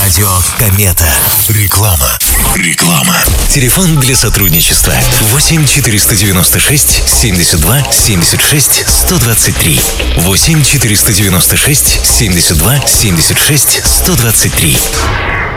Радио Комета. Реклама. Телефон для сотрудничества 8 496 72 76 123. 8 496 72 76 123.